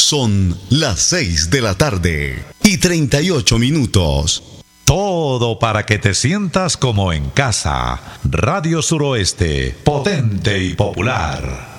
Son las 6 de la tarde y 38 minutos. Todo para que te sientas como en casa. Radio Suroeste, potente y popular.